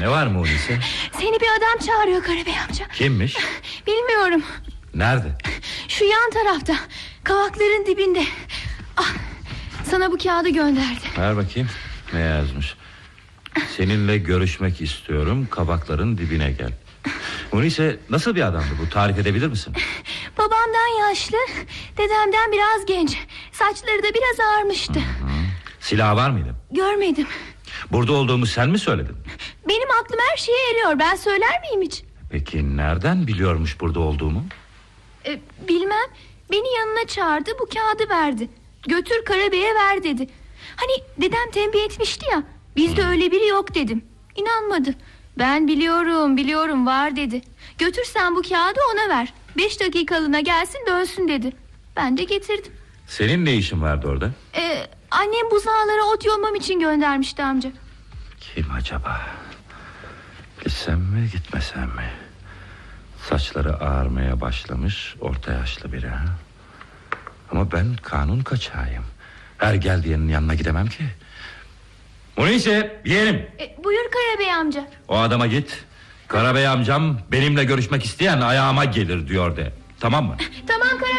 Ne var mı Hulusi? Seni bir adam çağırıyor Karabey amca. Kimmiş? Bilmiyorum. Nerede? Şu yan tarafta, kavakların dibinde. Ah, sana bu kağıdı gönderdi. Ver bakayım. Ne yazmış? Seninle görüşmek istiyorum, kavakların dibine gel. Hulusi, nasıl bir adamdı bu? Tarif edebilir misin? Babamdan yaşlı, dedemden biraz genç. Saçları da biraz ağarmıştı. Silahı var mıydı? Görmedim. Burada olduğumu sen mi söyledin? Benim aklım her şeye eriyor. Ben söyler miyim hiç? Peki nereden biliyormuş burada olduğumu? Bilmem. Beni yanına çağırdı, bu kağıdı verdi. Götür Karabey'e ver dedi. Hani dedem tembih etmişti ya, bizde öyle biri yok dedim. İnanmadı. Ben biliyorum var dedi. Götür sen bu kağıdı ona ver. 5 dakikalığına gelsin dönsün dedi. Ben de getirdim. Senin ne işin vardı orada? Annem buzağlara ot yolmam için göndermişti amca. Kim acaba? Gitsem mi gitmesem mi? Saçları ağarmaya başlamış, orta yaşlı biri ha? Ama ben kanun kaçağıyım. Her geldiğinin yanına gidemem ki. Hulusi, yeğenim. Buyur Karabey amca. O adama git. Karabey amcam benimle görüşmek isteyen ayağıma gelir diyor de. Tamam mı? Tamam Karabey.